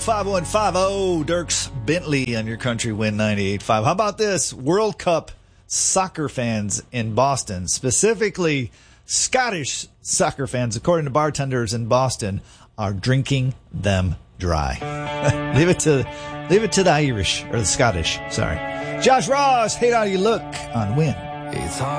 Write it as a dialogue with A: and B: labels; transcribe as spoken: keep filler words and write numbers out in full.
A: five one five zero, Dirks Bentley on your Country Win ninety-eight point five. How about this? World Cup soccer fans in Boston, specifically Scottish soccer fans, according to bartenders in Boston, are drinking them dry. leave it to leave it to the Irish, or the Scottish, sorry. Josh Ross, Hate How You Look on Win.
B: It's hard.